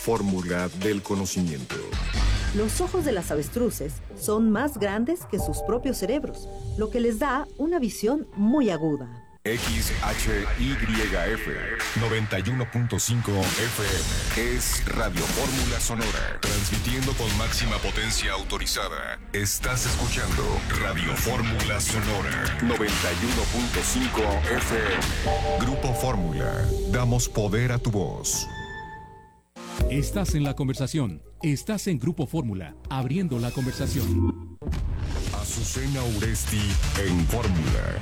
fórmula del conocimiento. Los ojos de las avestruces son más grandes que sus propios cerebros, lo que les da una visión muy aguda. XHYF 91.5 FM es Radio Fórmula Sonora, transmitiendo con máxima potencia autorizada. Estás escuchando Radio Fórmula Sonora 91.5 FM. Grupo Fórmula, damos poder a tu voz. Estás en la conversación. Estás en Grupo Fórmula, abriendo la conversación. Azucena Uresti en Fórmula.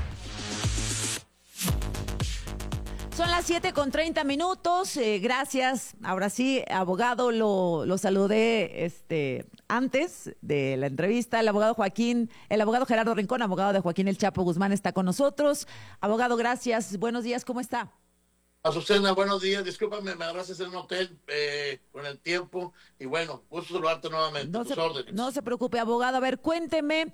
Son las 7:30. Gracias. Ahora sí, abogado, lo saludé antes de la entrevista. El abogado Gerardo Rincón, abogado de Joaquín El Chapo Guzmán, está con nosotros. Abogado, gracias. Buenos días, ¿cómo está? Azucena, buenos días. Discúlpame, me agarraste en un hotel con el tiempo. Y bueno, gusto saludarte nuevamente. No se preocupe, abogado. A ver, cuénteme,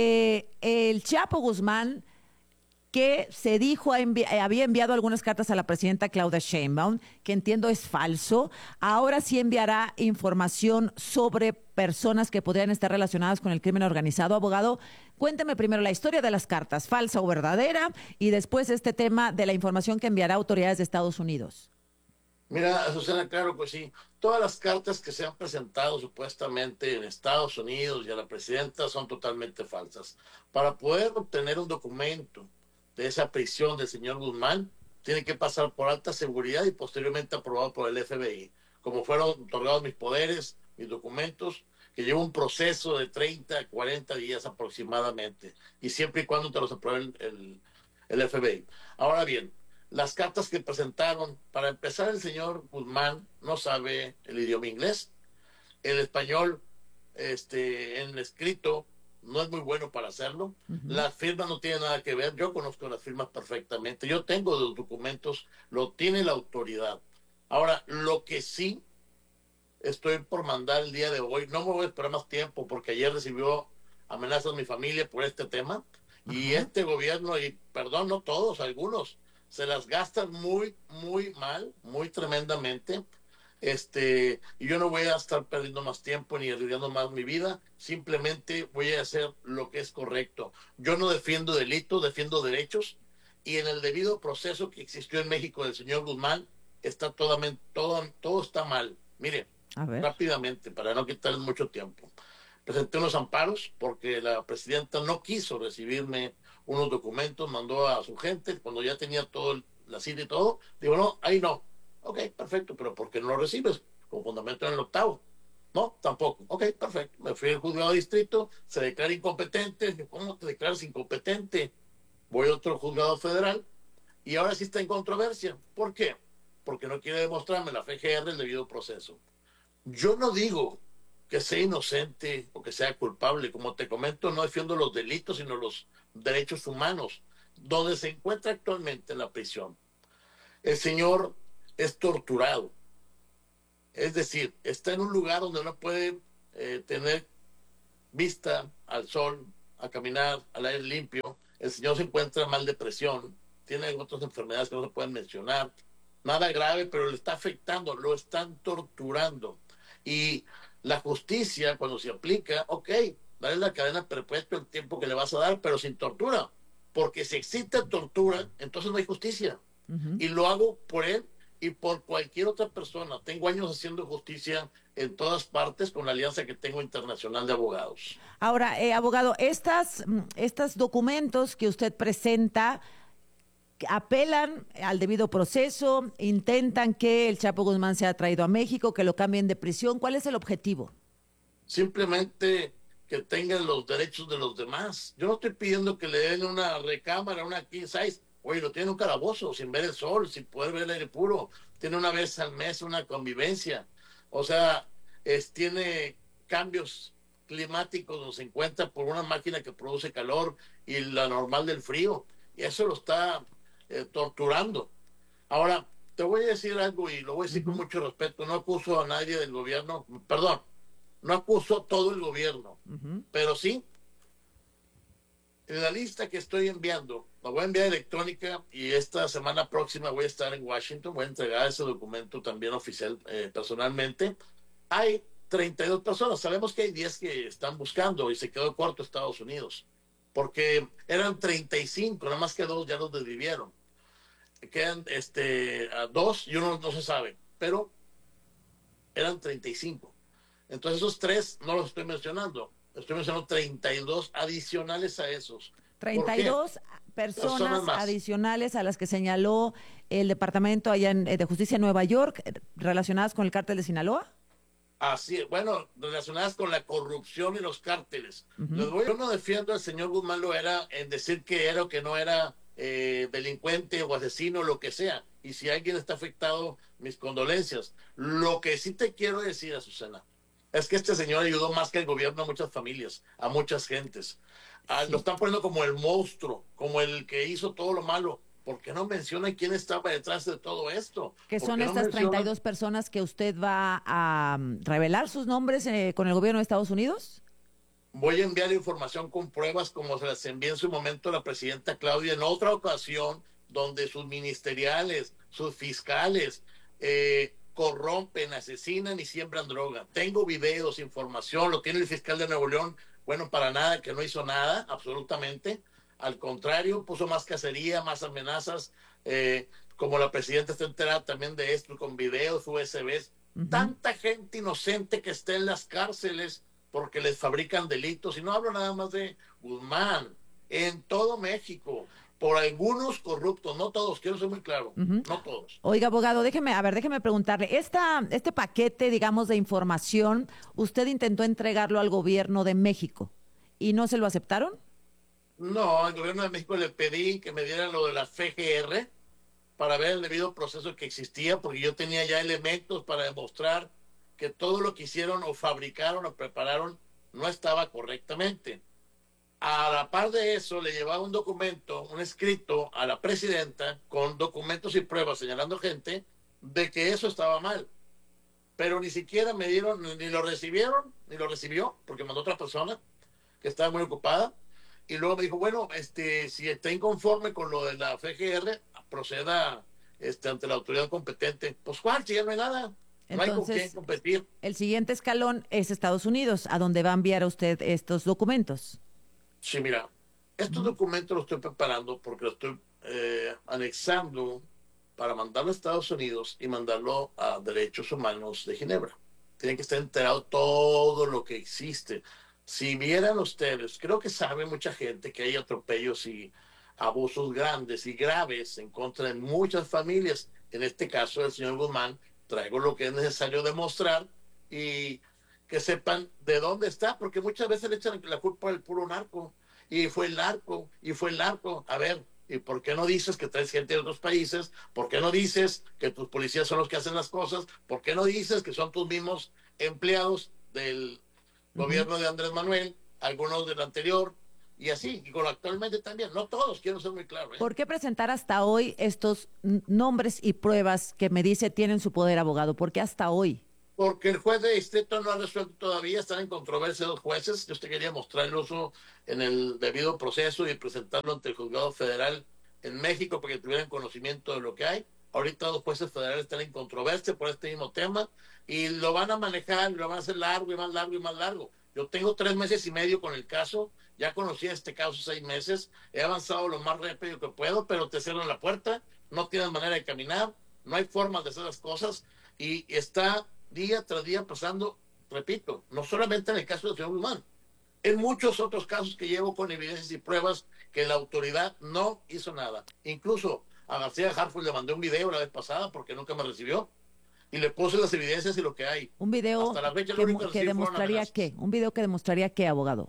el Chapo Guzmán, que se dijo había enviado algunas cartas a la presidenta Claudia Sheinbaum, que entiendo es falso. Ahora sí enviará información sobre personas que podrían estar relacionadas con el crimen organizado. Abogado, cuénteme primero la historia de las cartas, falsa o verdadera, y después este tema de la información que enviará a autoridades de Estados Unidos. Mira, Susana, claro que sí. Todas las cartas que se han presentado supuestamente en Estados Unidos y a la presidenta son totalmente falsas. Para poder obtener un documento de esa prisión del señor Guzmán, tiene que pasar por alta seguridad y posteriormente aprobado por el FBI. Como fueron otorgados mis poderes, mis documentos, que lleva un proceso de 30 a 40 días aproximadamente, y siempre y cuando te los apruebe el FBI. Ahora bien, las cartas que presentaron, para empezar, el señor Guzmán no sabe el idioma inglés, el español en escrito no es muy bueno para hacerlo. Las firmas no tienen nada que ver. Yo conozco las firmas perfectamente. Yo tengo los documentos, lo tiene la autoridad. Ahora, lo que sí estoy por mandar el día de hoy, no me voy a esperar más tiempo porque ayer recibió amenazas mi familia por este tema. Y este gobierno, y perdón, no todos, algunos, se las gastan muy, muy mal, muy tremendamente. Y yo no voy a estar perdiendo más tiempo ni arriesgando más mi vida, simplemente voy a hacer lo que es correcto. Yo no defiendo delitos, defiendo derechos, y en el debido proceso que existió en México del señor Guzmán, está todo está mal. Mire, rápidamente, para no quitarles mucho tiempo. Presenté unos amparos porque la presidenta no quiso recibirme unos documentos, mandó a su gente, cuando ya tenía todo, la cita y todo, digo, no, ahí no. Ok, perfecto, pero ¿por qué no lo recibes? Con fundamento en el 8º. No, tampoco. Ok, perfecto. Me fui al juzgado de distrito, se declara incompetente. ¿Cómo te declaras incompetente? Voy a otro juzgado federal y ahora sí está en controversia. ¿Por qué? Porque no quiere demostrarme la FGR el debido proceso. Yo no digo que sea inocente o que sea culpable. Como te comento, no defiendo los delitos, sino los derechos humanos. Donde se encuentra actualmente en la prisión, el señor es torturado, es decir, está en un lugar donde no puede tener vista al sol, a caminar al aire limpio. El señor se encuentra mal de presión, tiene otras enfermedades que no se pueden mencionar, nada grave, pero le está afectando, lo están torturando. Y la justicia, cuando se aplica, ok, dale la cadena perpetua el tiempo que le vas a dar, pero sin tortura, porque si existe tortura, entonces no hay justicia. Y lo hago por él y por cualquier otra persona. Tengo años haciendo justicia en todas partes con la alianza que tengo internacional de abogados. Ahora, abogado, estos documentos que usted presenta apelan al debido proceso, intentan que el Chapo Guzmán sea traído a México, que lo cambien de prisión. ¿Cuál es el objetivo? Simplemente que tengan los derechos de los demás. Yo no estoy pidiendo que le den una recámara, una king size. Oye, lo tiene un calabozo, sin ver el sol, sin poder ver el aire puro. Tiene una vez al mes una convivencia. O sea, tiene cambios climáticos donde se encuentra por una máquina que produce calor y la normal del frío. Y eso lo está torturando. Ahora, te voy a decir algo y lo voy a decir con mucho respeto. No acuso a nadie del gobierno, perdón, no acuso a todo el gobierno, pero sí, en la lista que estoy enviando la voy a enviar electrónica y esta semana próxima voy a estar en Washington, voy a entregar ese documento también oficial personalmente. Hay 32 personas, sabemos que hay 10 que están buscando y se quedó corto Estados Unidos, porque eran 35, nada más que 2 ya los desvivieron. Quedan 2 y uno no se sabe, pero eran 35. Entonces esos 3 no los estoy mencionando, estoy mencionando 32 adicionales a esos. 32 personas adicionales a las que señaló el Departamento allá de Justicia en Nueva York relacionadas con el cártel de Sinaloa. Así, bueno, relacionadas con la corrupción y los cárteles. Yo no defiendo al señor Guzmán Loera en decir que era o que no era delincuente o asesino, lo que sea. Y si alguien está afectado, mis condolencias. Lo que sí te quiero decir, Azucena, es que este señor ayudó más que el gobierno a muchas familias, a muchas gentes. Lo están poniendo como el monstruo, como el que hizo todo lo malo. ¿Por qué no menciona quién estaba detrás de todo esto? ¿Qué son estas 32 personas que usted va a revelar sus nombres con el gobierno de Estados Unidos? Voy a enviar información con pruebas como se las envié en su momento a la presidenta Claudia en otra ocasión, donde sus ministeriales, sus fiscales corrompen, asesinan y siembran droga. Tengo videos, información, lo tiene el fiscal de Nuevo León. Bueno, para nada, que no hizo nada, absolutamente. Al contrario, puso más cacería, más amenazas. Como la presidenta está enterada también de esto, con videos, USBs. Tanta gente inocente que está en las cárceles porque les fabrican delitos. Y no hablo nada más de Guzmán. En todo México, por algunos corruptos, no todos, quiero ser muy claro, no todos. Oiga, abogado, déjeme preguntarle, este paquete, digamos, de información, usted intentó entregarlo al gobierno de México y no se lo aceptaron. No, al gobierno de México le pedí que me dieran lo de la FGR para ver el debido proceso que existía, porque yo tenía ya elementos para demostrar que todo lo que hicieron o fabricaron o prepararon no estaba correctamente. A la par de eso, le llevaba un documento, un escrito a la presidenta con documentos y pruebas señalando gente de que eso estaba mal. Pero ni siquiera me dieron, ni lo recibieron, ni lo recibió, porque mandó otra persona que estaba muy ocupada. Y luego me dijo, bueno, si está inconforme con lo de la FGR, proceda ante la autoridad competente. Pues, ¿cuál? Si ya no hay nada. No hay con quién competir. El siguiente escalón es Estados Unidos, a donde va a enviar a usted estos documentos. Sí, mira, estos documentos los estoy preparando porque los estoy anexando para mandarlo a Estados Unidos y mandarlo a Derechos Humanos de Ginebra. Tienen que estar enterados todo lo que existe. Si vieran ustedes, creo que sabe mucha gente que hay atropellos y abusos grandes y graves en contra de muchas familias. En este caso del señor Guzmán, traigo lo que es necesario demostrar y que sepan de dónde está, porque muchas veces le echan la culpa al puro narco. Y fue el narco, y fue el narco. A ver, ¿y por qué no dices que traes gente de otros países? ¿Por qué no dices que tus policías son los que hacen las cosas? ¿Por qué no dices que son tus mismos empleados del gobierno de Andrés Manuel, algunos del anterior, y así, y con actualmente también? No todos, quiero ser muy claro. ¿Por qué presentar hasta hoy estos nombres y pruebas que me dice tienen su poder, abogado? ¿Por qué hasta hoy? Porque el juez de distrito no ha resuelto todavía, están en controversia dos jueces. Yo te quería mostrar el uso en el debido proceso y presentarlo ante el juzgado federal en México para que tuvieran conocimiento de lo que hay. Ahorita dos jueces federales están en controversia por este mismo tema y lo van a manejar, lo van a hacer largo y más largo y más largo. Yo tengo 3 meses y medio con el caso, ya conocí este caso 6 meses, he avanzado lo más rápido que puedo, pero te cierran la puerta, no tienes manera de caminar, no hay formas de hacer las cosas y está día tras día pasando, repito, no solamente en el caso del señor Guzmán, en muchos otros casos que llevo con evidencias y pruebas que la autoridad no hizo nada. Incluso a García Harfuch le mandé un video la vez pasada porque nunca me recibió y le puse las evidencias y lo que hay. Un video hasta la fecha, que demostraría qué, un video que demostraría qué, abogado.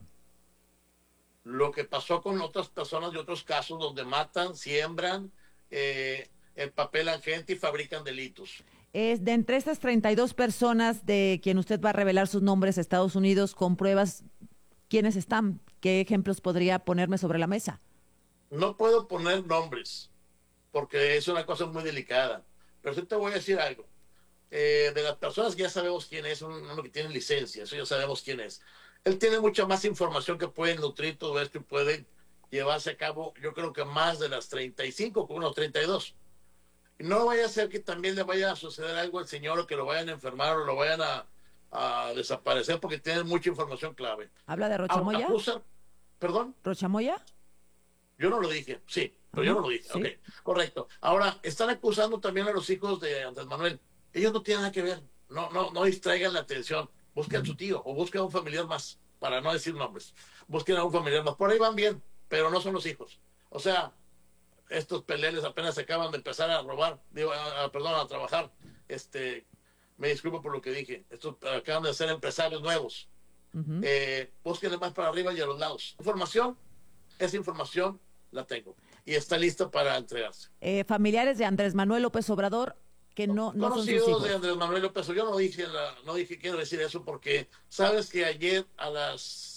Lo que pasó con otras personas de otros casos donde matan, siembran, empapelan gente y fabrican delitos. Es de entre estas 32 personas de quien usted va a revelar sus nombres a Estados Unidos con pruebas, ¿quiénes están? ¿Qué ejemplos podría ponerme sobre la mesa? No puedo poner nombres porque es una cosa muy delicada, pero sí te voy a decir algo. De las personas que ya sabemos quién es, uno que tiene licencia, eso ya sabemos quién es. Él tiene mucha más información que puede nutrir todo esto y puede llevarse a cabo, yo creo que más de las 35, con unos 32. No vaya a ser que también le vaya a suceder algo al señor, o que lo vayan a enfermar, o lo vayan a desaparecer, porque tienen mucha información clave. ¿Habla de Rochamoya? ¿Perdón? ¿Rochamoya? Yo no lo dije, sí, pero yo no lo dije. Sí. Ok, correcto. Ahora, están acusando también a los hijos de Andrés Manuel. Ellos no tienen nada que ver. No distraigan la atención. Busquen a su tío o busquen a un familiar más, para no decir nombres. Busquen a un familiar más. Por ahí van bien, pero no son los hijos. O sea, estos peleles apenas acaban de empezar a robar, a trabajar. Me disculpo por lo que dije. Estos acaban de ser empresarios nuevos. Búsquenle más para arriba y a los lados. Esa información la tengo y está lista para entregarse. Familiares de Andrés Manuel López Obrador que no son sus hijos. De Andrés Manuel López, yo no dije, quiero decir eso porque sabes que ayer a las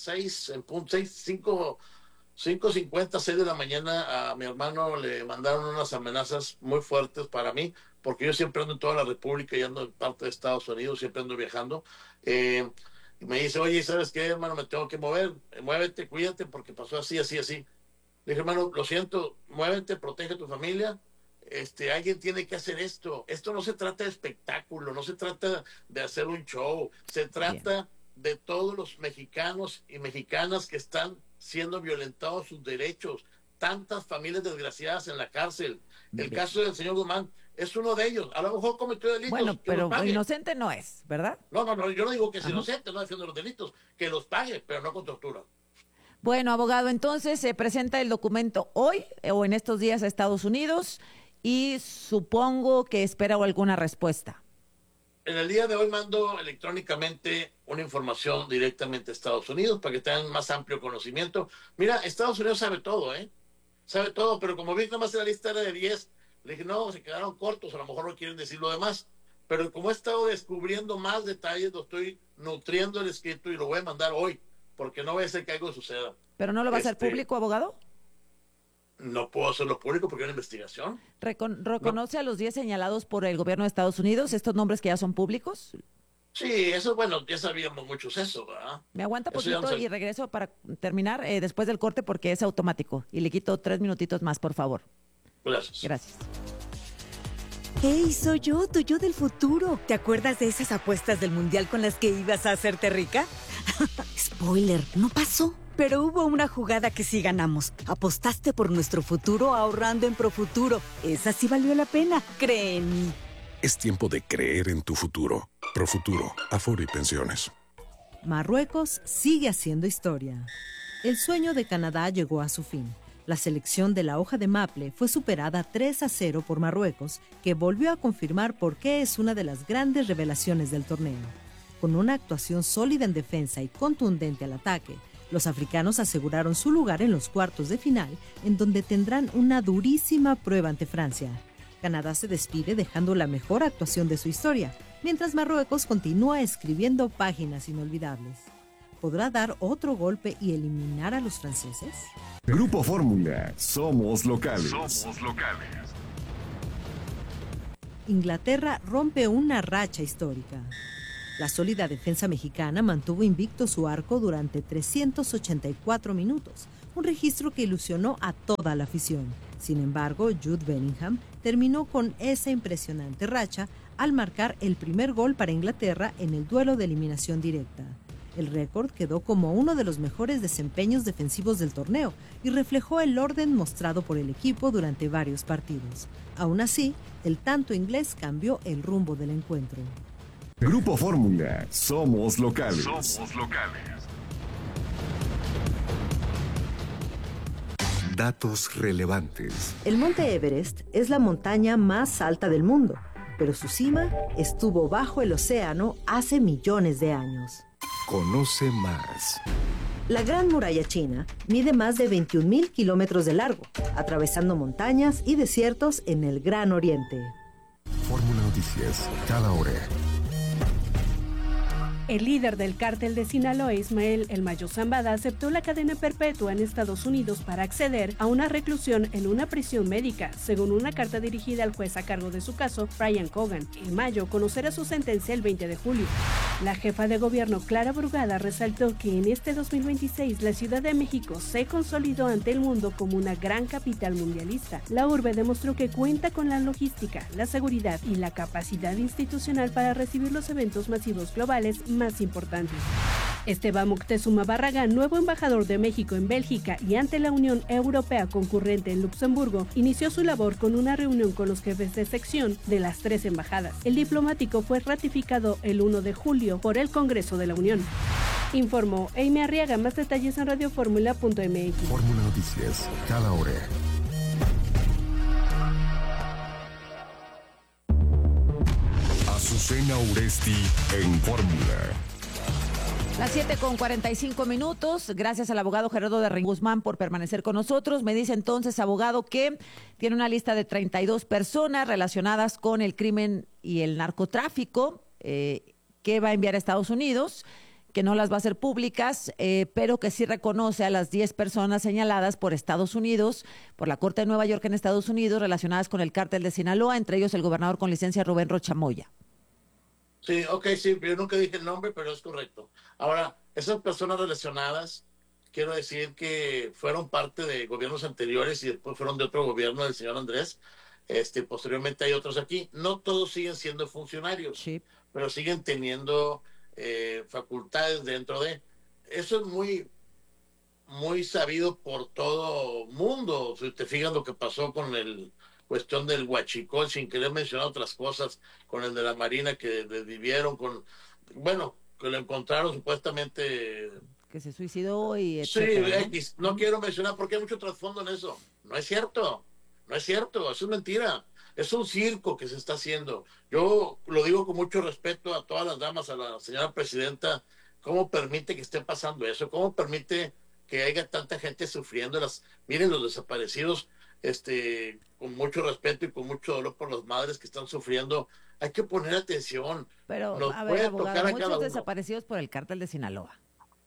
5:50, 6 de la mañana a mi hermano le mandaron unas amenazas muy fuertes para mí, porque yo siempre ando en toda la República y ando en parte de Estados Unidos, siempre ando viajando. Y me dice, oye, ¿sabes qué, hermano? Me tengo que mover, muévete, cuídate, porque pasó así. Le dije, hermano, lo siento, muévete, protege a tu familia. Alguien tiene que hacer esto. Esto no se trata de espectáculo, no se trata de hacer un show, se trata de todos los mexicanos y mexicanas que están siendo violentados sus derechos, tantas familias desgraciadas en la cárcel. El caso del señor Guzmán es uno de ellos. A lo mejor cometió delitos. Bueno, pero inocente no es, ¿verdad? No, yo no digo que es inocente, no defiendo los delitos, que los pague, pero no con tortura. Bueno, abogado, entonces se presenta el documento hoy o en estos días a Estados Unidos y supongo que espera alguna respuesta. En el día de hoy mando electrónicamente una información directamente a Estados Unidos para que tengan más amplio conocimiento. Mira, Estados Unidos sabe todo, sabe todo, pero como vi, nada más la lista era de 10, le dije, no, se quedaron cortos, a lo mejor no quieren decir lo demás, pero como he estado descubriendo más detalles, lo estoy nutriendo el escrito y lo voy a mandar hoy, porque no vaya a ser que algo suceda. ¿Pero no lo va a hacer público, abogado? No puedo hacerlo público porque hay una investigación. ¿Reconoce a los 10 señalados por el gobierno de Estados Unidos, estos nombres que ya son públicos? Sí, eso, bueno, ya sabíamos muchos eso, ¿verdad? Me aguanta poquito y regreso para terminar después del corte porque es automático. Y le quito 3 minutitos más, por favor. Gracias. ¡Hey, soy yo, tu yo del futuro! ¿Te acuerdas de esas apuestas del Mundial con las que ibas a hacerte rica? Spoiler, no pasó. Pero hubo una jugada que sí ganamos. Apostaste por nuestro futuro ahorrando en Profuturo. Esa sí valió la pena, cree en mí. Es tiempo de creer en tu futuro. Profuturo, Afore y Pensiones. Marruecos sigue haciendo historia. El sueño de Canadá llegó a su fin. La selección de la hoja de maple fue superada 3-0 por Marruecos, que volvió a confirmar por qué es una de las grandes revelaciones del torneo. Con una actuación sólida en defensa y contundente al ataque, los africanos aseguraron su lugar en los cuartos de final, en donde tendrán una durísima prueba ante Francia. Canadá se despide dejando la mejor actuación de su historia, mientras Marruecos continúa escribiendo páginas inolvidables. ¿Podrá dar otro golpe y eliminar a los franceses? Grupo Fórmula, somos locales. Inglaterra rompe una racha histórica. La sólida defensa mexicana mantuvo invicto su arco durante 384 minutos, un registro que ilusionó a toda la afición. Sin embargo, Jude Bellingham terminó con esa impresionante racha al marcar el primer gol para Inglaterra en el duelo de eliminación directa. El récord quedó como uno de los mejores desempeños defensivos del torneo y reflejó el orden mostrado por el equipo durante varios partidos. Aún así, el tanto inglés cambió el rumbo del encuentro. Grupo Fórmula, somos locales. Datos relevantes. El Monte Everest es la montaña más alta del mundo, pero su cima estuvo bajo el océano hace millones de años. Conoce más. La Gran Muralla China mide más de 21,000 kilómetros de largo, atravesando montañas y desiertos en el Gran Oriente. Fórmula Noticias, cada hora. El líder del cártel de Sinaloa, Ismael El Mayo Zambada, aceptó la cadena perpetua en Estados Unidos para acceder a una reclusión en una prisión médica, según una carta dirigida al juez a cargo de su caso, Brian Cogan. El Mayo conocerá su sentencia el 20 de julio. La jefa de gobierno Clara Brugada resaltó que en este 2026 la Ciudad de México se consolidó ante el mundo como una gran capital mundialista. La urbe demostró que cuenta con la logística, la seguridad y la capacidad institucional para recibir los eventos masivos globales más importantes. Esteban Moctezuma Barragán, nuevo embajador de México en Bélgica y ante la Unión Europea concurrente en Luxemburgo, inició su labor con una reunión con los jefes de sección de las 3 embajadas. El diplomático fue ratificado el 1 de julio por el Congreso de la Unión. Informó Amy Arriaga. Más detalles en radioformula.mx. Fórmula Noticias, cada hora. Azucena Uresti en Fórmula. Las 7:45. Gracias al abogado Gerardo de Guzmán por permanecer con nosotros. Me dice entonces, abogado, que tiene una lista de 32 personas relacionadas con el crimen y el narcotráfico que va a enviar a Estados Unidos, que no las va a hacer públicas, pero que sí reconoce a las 10 personas señaladas por Estados Unidos, por la Corte de Nueva York en Estados Unidos, relacionadas con el cártel de Sinaloa, entre ellos el gobernador con licencia Rubén Rocha Moya. Sí, sí, yo nunca dije el nombre, pero es correcto. Ahora, esas personas relacionadas, quiero decir que fueron parte de gobiernos anteriores y después fueron de otro gobierno del señor Andrés. Posteriormente hay otros aquí. No todos siguen siendo funcionarios, Sí. pero siguen teniendo facultades dentro de... Eso es muy, muy sabido por todo mundo. Si te fijas lo que pasó con el cuestión del huachicol, sin querer mencionar otras cosas, con el de la Marina que desvivieron, que lo encontraron supuestamente... Que se suicidó y Sí, etcétera, ¿no? X. No quiero mencionar porque hay mucho trasfondo en eso. No es cierto, eso es mentira. Es un circo que se está haciendo. Yo lo digo con mucho respeto a todas las damas, a la señora presidenta, ¿cómo permite que esté pasando eso? ¿Cómo permite que haya tanta gente sufriendo? Miren los desaparecidos, con mucho respeto y con mucho dolor por las madres que están sufriendo. Hay que poner atención. Pero, Nos a puede ver, tocar abogado, a cada muchos uno. desaparecidos por el cártel de Sinaloa.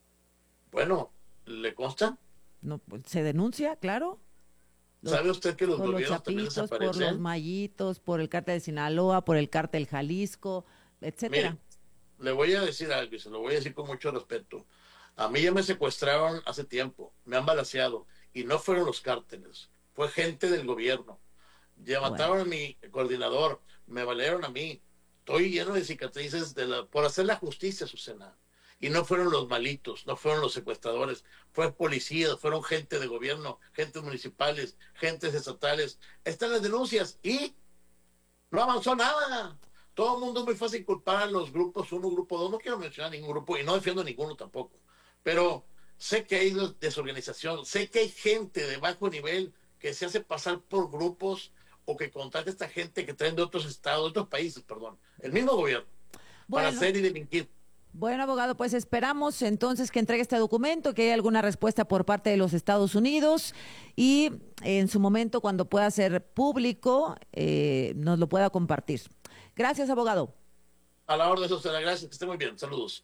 Bueno, ¿le consta? No, pues, se denuncia, claro. ¿Sabe usted que los Por los gobiernos también chapitos, por desaparecen? los mallitos, por el cártel de Sinaloa, por el cártel Jalisco, etcétera. Mire, le voy a decir algo y se lo voy a decir con mucho respeto. A mí ya me secuestraron hace tiempo, me han balaceado y no fueron los cárteles, fue gente del gobierno. Ya mataron a mi coordinador, me balearon a mí. Estoy lleno de cicatrices por hacer la justicia, Azucena. Y no fueron los malitos, no fueron los secuestradores, fue policías, fueron gente de gobierno, gentes municipales, gentes estatales. Están las denuncias y no avanzó nada. Todo el mundo es muy fácil culpar a los grupos 1, grupo 2. No quiero mencionar ningún grupo y no defiendo ninguno tampoco. Pero sé que hay desorganización, sé que hay gente de bajo nivel que se hace pasar por grupos o que contrata a esta gente que traen de otros estados, de otros países, el mismo gobierno, para hacer y delinquir. Bueno, abogado, pues esperamos entonces que entregue este documento, que haya alguna respuesta por parte de los Estados Unidos y en su momento, cuando pueda ser público, nos lo pueda compartir. Gracias, abogado. A la orden, Susana, gracias, que esté muy bien. Saludos.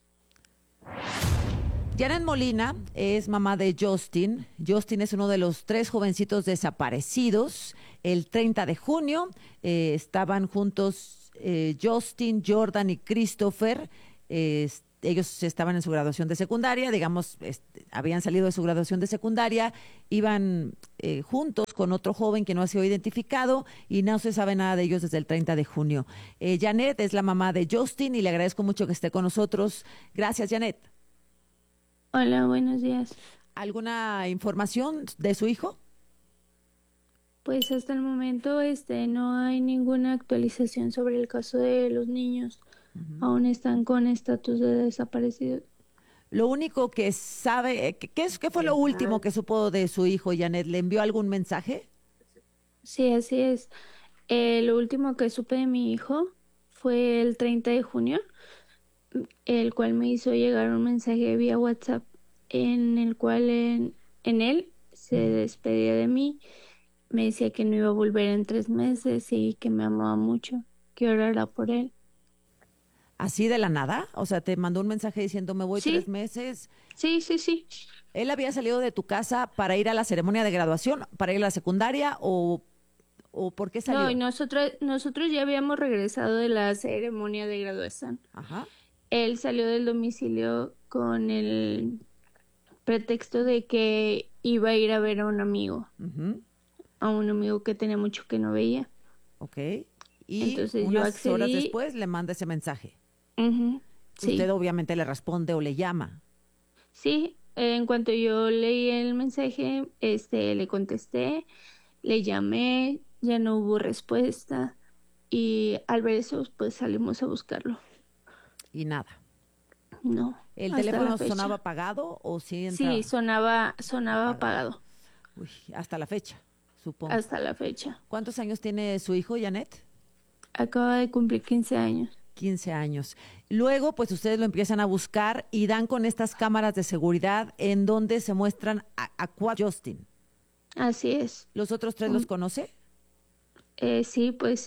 Janet Molina es mamá de Justin. Justin es uno de los 3 jovencitos desaparecidos. El 30 de junio estaban juntos Justin, Jordan y Christopher. Ellos estaban en su graduación de secundaria, habían salido de su graduación de secundaria, iban juntos con otro joven que no ha sido identificado y no se sabe nada de ellos desde el 30 de junio. Janet es la mamá de Justin y le agradezco mucho que esté con nosotros. Gracias, Janet. Hola, buenos días. ¿Alguna información de su hijo? Pues hasta el momento no hay ninguna actualización sobre el caso de los niños. Aún están con estatus de desaparecidos. Lo único que sabe, ¿qué fue lo último que supo de su hijo, Janet? ¿Le envió algún mensaje? Sí, así es. Lo último que supe de mi hijo fue el 30 de junio, el cual me hizo llegar un mensaje vía WhatsApp en el cual en él se despedía de mí. Me decía que no iba a volver en 3 meses y que me amaba mucho, que orara por él. ¿Así de la nada? O sea, te mandó un mensaje diciendo, me voy Sí. 3 meses. Sí. ¿Él había salido de tu casa para ir a la ceremonia de graduación, para ir a la secundaria o por qué salió? No, y nosotros ya habíamos regresado de la ceremonia de graduación. Ajá. Él salió del domicilio con el pretexto de que iba a ir a ver a un amigo, Ujú. a un amigo que tenía mucho que no veía. Ok. Y Entonces yo unas horas accedí. después le manda ese mensaje. Ujú, sí. Usted obviamente le responde o le llama. Sí, en cuanto yo leí el mensaje, le contesté, le llamé, ya no hubo respuesta y al ver eso, pues salimos a buscarlo. Y nada. No, ¿El hasta teléfono la fecha. sonaba apagado o sí entraba? Sí, sonaba apagado Uy, hasta la fecha, supongo. hasta la fecha. ¿Cuántos años tiene su hijo, Janet? Acaba de cumplir 15 años. 15 años. Luego, pues ustedes lo empiezan a buscar y dan con estas cámaras de seguridad en donde se muestran a cuatro Justin. Así es. ¿Los otros tres los conoce? Sí, pues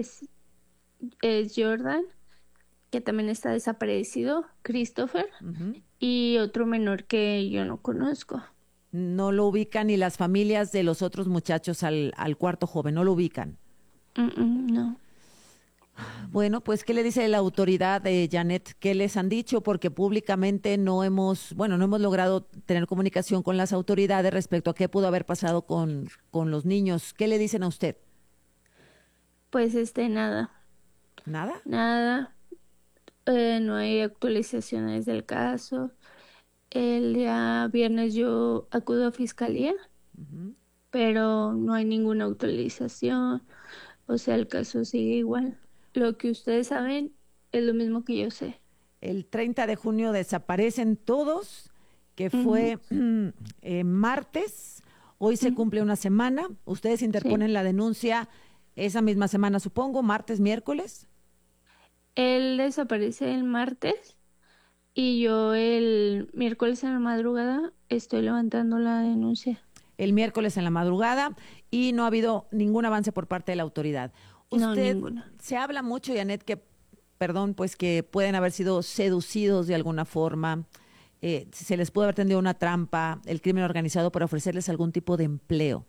es Jordan, que también está desaparecido, Christopher, y otro menor que yo no conozco. No lo ubican ni las familias de los otros muchachos al cuarto joven, no lo ubican. No. Bueno, pues, ¿qué le dice la autoridad de Janet? ¿Qué les han dicho? Porque públicamente no hemos logrado tener comunicación con las autoridades respecto a qué pudo haber pasado con los niños. ¿Qué le dicen a usted? Pues nada. ¿Nada? Nada. No hay actualizaciones del caso. El día viernes yo acudo a fiscalía, pero no hay ninguna actualización. O sea, el caso sigue igual. Lo que ustedes saben es lo mismo que yo sé. El 30 de junio desaparecen todos, que fue martes. Hoy se cumple una semana. Ustedes interponen la denuncia esa misma semana, supongo, martes, miércoles. Él desaparece el martes y yo el miércoles en la madrugada estoy levantando la denuncia. El miércoles en la madrugada y no ha habido ningún avance por parte de la autoridad. No, Usted, ninguna. se habla mucho, Janet, pues que pueden haber sido seducidos de alguna forma, se les puede haber tendido una trampa, el crimen organizado para ofrecerles algún tipo de empleo.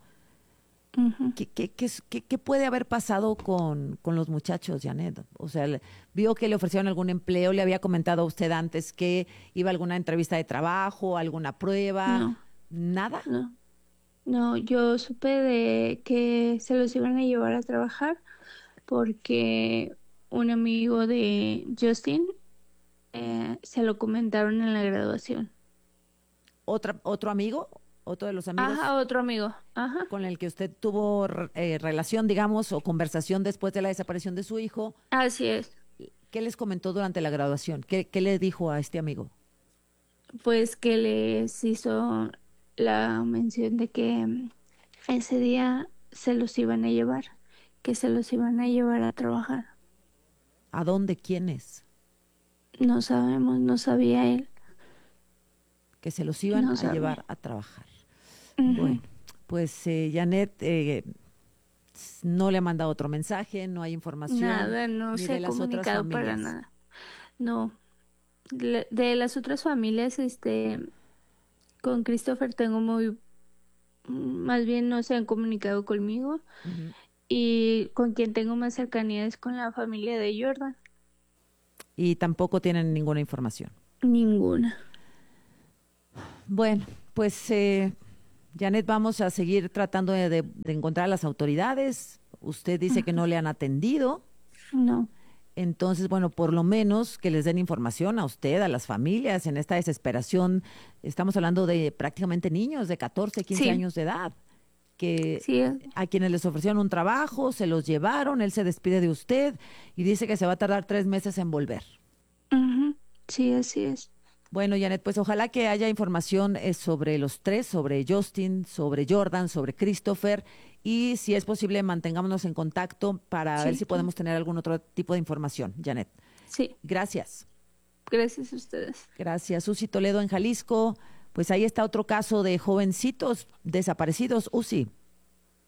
¿Qué puede haber pasado con los muchachos, Janet? O sea, vio que le ofrecieron algún empleo, le había comentado a usted antes que iba a alguna entrevista de trabajo, alguna prueba. No. ¿Nada? No, yo supe de que se los iban a llevar a trabajar porque un amigo de Justin se lo comentaron en la graduación. ¿Otro amigo? ¿Otro de los amigos? Ajá, otro amigo. Ajá. Con el que usted tuvo relación, digamos, o conversación después de la desaparición de su hijo. Así es. ¿Qué les comentó durante la graduación? ¿Qué le dijo a este amigo? Pues que les hizo la mención de que ese día se los iban a llevar, que se los iban a llevar a trabajar. ¿A dónde? ¿Quiénes? No sabemos, no sabía él. Que se los iban No a sabía. llevar a trabajar. Bueno, pues Janet no le ha mandado otro mensaje, no hay información. Nada, no ni se de ha las otras comunicado para familias. nada. No. De las otras familias, con Christopher tengo más bien no se han comunicado conmigo. Y con quien tengo más cercanía es con la familia de Jordan. Y tampoco tienen ninguna información. Ninguna. Bueno, pues Janet, vamos a seguir tratando de encontrar a las autoridades. Usted dice que no le han atendido. No. Entonces, bueno, por lo menos que les den información a usted, a las familias, en esta desesperación. Estamos hablando de prácticamente niños de 14, 15 Sí. años de edad, que Sí, a quienes les ofrecieron un trabajo, se los llevaron, él se despide de usted y dice que se va a tardar 3 meses en volver. sí, así es. Bueno, Janet, pues ojalá que haya información sobre los tres, sobre Justin, sobre Jordan, sobre Christopher, y si es posible mantengámonos en contacto para Sí, ver si claro. podemos tener algún otro tipo de información, Janet. Sí, Gracias. gracias a ustedes. Gracias. Uzi Toledo en Jalisco, pues ahí está otro caso de jovencitos desaparecidos. Uzi.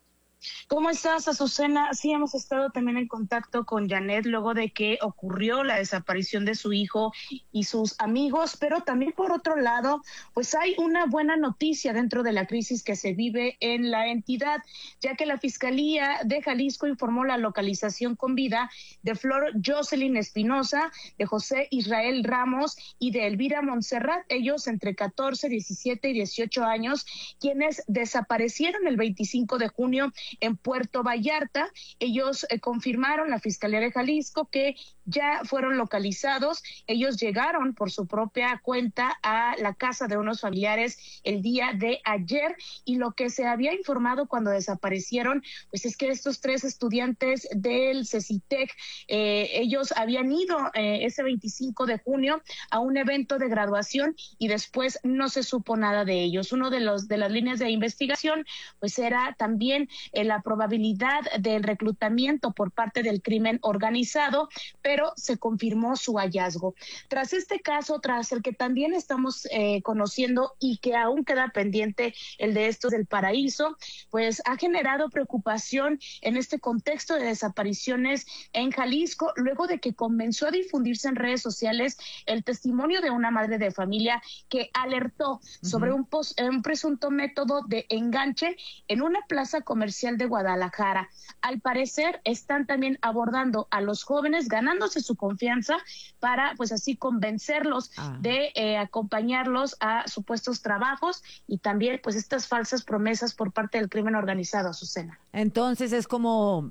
¿Cómo estás, Azucena? Sí, hemos estado también en contacto con Janet luego de que ocurrió la desaparición de su hijo y sus amigos, pero también por otro lado, pues hay una buena noticia dentro de la crisis que se vive en la entidad, ya que la Fiscalía de Jalisco informó la localización con vida de Flor Jocelyn Espinosa, de José Israel Ramos y de Elvira Montserrat, ellos entre 14, 17 y 18 años, quienes desaparecieron el 25 de junio en Puerto Vallarta. Ellos confirmaron, la Fiscalía de Jalisco, que ya fueron localizados. Ellos llegaron por su propia cuenta a la casa de unos familiares el día de ayer, y lo que se había informado cuando desaparecieron, pues es que estos 3 estudiantes del CECITEC, ellos habían ido ese 25 de junio a un evento de graduación y después no se supo nada de ellos. Uno de las líneas de investigación pues era también la probabilidad del reclutamiento por parte del crimen organizado, pero se confirmó su hallazgo. Tras este caso, tras el que también estamos conociendo y que aún queda pendiente, el de estos del Paraíso, pues ha generado preocupación en este contexto de desapariciones en Jalisco, luego de que comenzó a difundirse en redes sociales el testimonio de una madre de familia que alertó sobre un presunto método de enganche en una plaza comercial de Guadalajara. Al parecer están también abordando a los jóvenes, ganándose su confianza para pues así convencerlos de acompañarlos a supuestos trabajos y también pues estas falsas promesas por parte del crimen organizado, Azucena. Entonces es como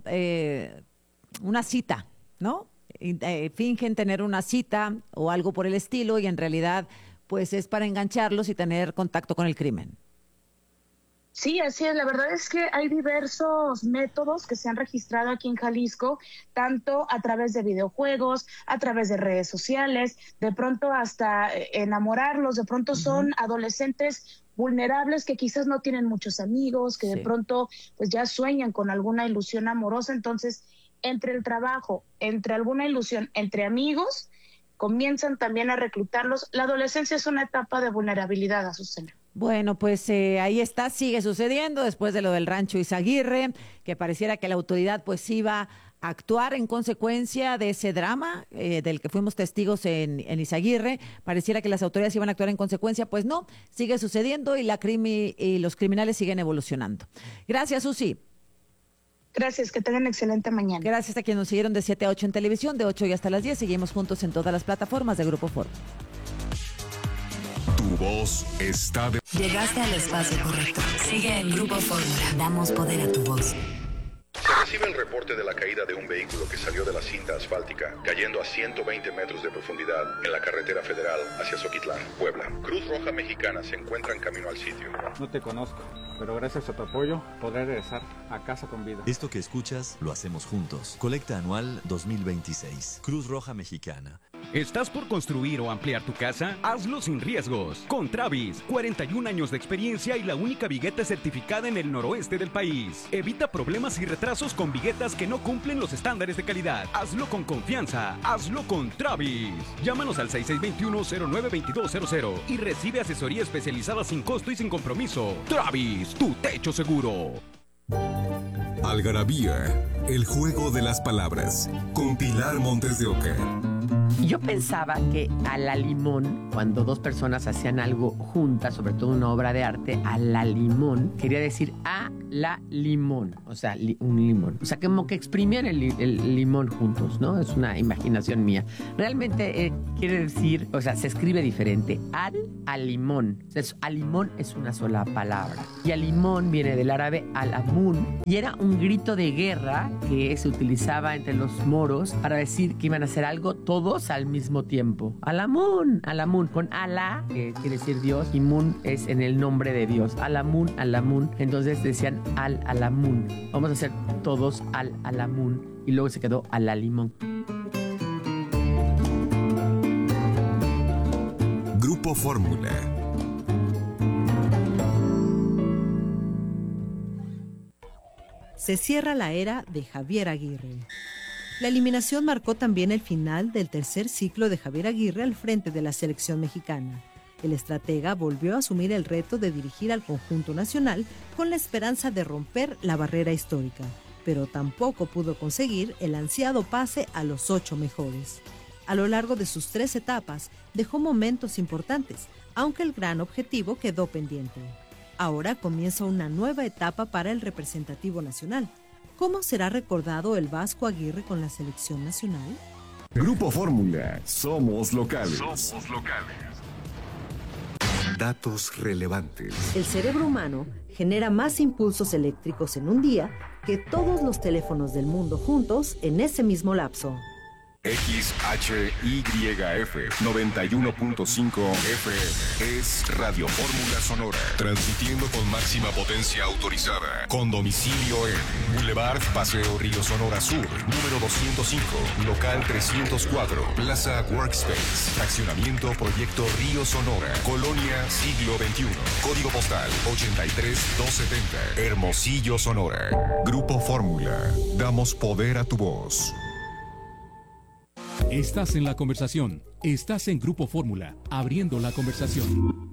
una cita, ¿no? Fingen tener una cita o algo por el estilo y en realidad pues es para engancharlos y tener contacto con el crimen. Sí, así es. La verdad es que hay diversos métodos que se han registrado aquí en Jalisco, tanto a través de videojuegos, a través de redes sociales, de pronto hasta enamorarlos, de pronto son adolescentes vulnerables que quizás no tienen muchos amigos, que de pronto pues ya sueñan con alguna ilusión amorosa. Entonces, entre el trabajo, entre alguna ilusión, entre amigos, comienzan también a reclutarlos. La adolescencia es una etapa de vulnerabilidad, Azucena. Bueno, pues ahí está, sigue sucediendo después de lo del rancho Izaguirre, que pareciera que la autoridad pues iba a actuar en consecuencia de ese drama del que fuimos testigos en Izaguirre. Pareciera que las autoridades iban a actuar en consecuencia, pues no, sigue sucediendo y y los criminales siguen evolucionando. Gracias, Susi. Gracias, que tengan excelente mañana. Gracias a quienes nos siguieron de 7 a 8 en televisión, de 8 y hasta las 10. Seguimos juntos en todas las plataformas de Grupo Fórmula. Tu voz está de... Llegaste al espacio correcto. Sigue en Grupo Fórmula. Damos poder a tu voz. Se recibe el reporte de la caída de un vehículo que salió de la cinta asfáltica, cayendo a 120 metros de profundidad en la carretera federal hacia Zoquitlán, Puebla. Cruz Roja Mexicana se encuentra en camino al sitio. No te conozco, pero gracias a tu apoyo podré regresar a casa con vida. Esto que escuchas lo hacemos juntos. Colecta anual 2026. Cruz Roja Mexicana. ¿Estás por construir o ampliar tu casa? Hazlo sin riesgos. Con Travis, 41 años de experiencia y la única vigueta certificada en el noroeste del país. Evita problemas y retrasos con viguetas que no cumplen los estándares de calidad. Hazlo con confianza. Hazlo con Travis. Llámanos al 6621-092200 y recibe asesoría especializada sin costo y sin compromiso. Travis, tu techo seguro. Algarabía, el juego de las palabras, con Pilar Montes de Oca. Yo pensaba que a la limón, cuando dos personas hacían algo juntas, sobre todo una obra de arte, a la limón, quería decir a la limón, o sea, un limón. O sea, como que exprimían el limón juntos, ¿no? Es una imaginación mía. Realmente quiere decir, o sea, se escribe diferente. Al limón. Al limón es una sola palabra. Y al limón viene del árabe al-amun. Y era un grito de guerra que se utilizaba entre los moros para decir que iban a hacer algo todos al mismo tiempo. Al-amun, al-amun. Con Alá, que quiere decir Dios, y Mun es en el nombre de Dios. Al-amun, al-amun. Entonces decían al-alamun. Vamos a hacer todos al-alamun. Y luego se quedó al-limón. Grupo Fórmula. Se cierra la era de Javier Aguirre. La eliminación marcó también el final del tercer ciclo de Javier Aguirre al frente de la selección mexicana. El estratega volvió a asumir el reto de dirigir al conjunto nacional con la esperanza de romper la barrera histórica, pero tampoco pudo conseguir el ansiado pase a los 8 mejores. A lo largo de sus 3 etapas, dejó momentos importantes, aunque el gran objetivo quedó pendiente. Ahora comienza una nueva etapa para el representativo nacional. ¿Cómo será recordado el Vasco Aguirre con la selección nacional? Grupo Fórmula, somos locales. Datos relevantes. El cerebro humano genera más impulsos eléctricos en un día que todos los teléfonos del mundo juntos en ese mismo lapso. XHYF 91.5 FM es Radio Fórmula Sonora, transmitiendo con máxima potencia autorizada, con domicilio en Boulevard Paseo Río Sonora Sur, número 205, local 304, Plaza Workspace, fraccionamiento Proyecto Río Sonora, Colonia Siglo XXI, código postal 83270, Hermosillo, Sonora. Grupo Fórmula, damos poder a tu voz. Estás en la conversación. Estás en Grupo Fórmula, abriendo la conversación.